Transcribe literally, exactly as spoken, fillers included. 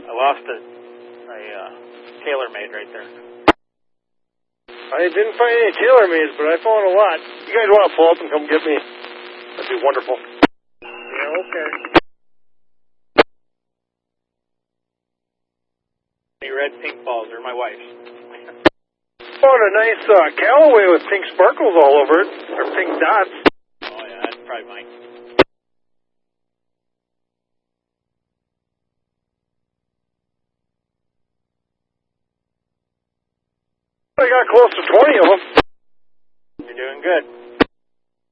I lost a, a uh, TaylorMade right there. I didn't find any TaylorMades, but I found a lot. You guys want to pull up and come get me? That'd be wonderful. Yeah, okay. Any red pink balls are my wife's. Found a nice uh, Callaway with pink sparkles all over it, or pink dots. Oh yeah, that's probably mine. I got close to twenty of them. You're doing good.